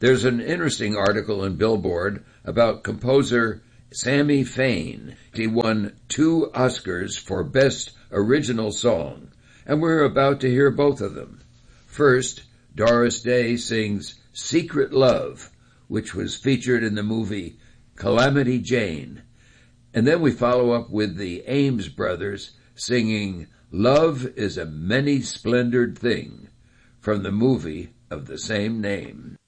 There's an interesting article in Billboard about composer Sammy Fain. He won 2 Oscars for Best Original Song, and we're about to hear both of them. First, Doris Day sings Secret Love, which was featured in the movie Calamity Jane. And then we follow up with the Ames Brothers singing Love is a Many-Splendored Thing from the movie of the same name.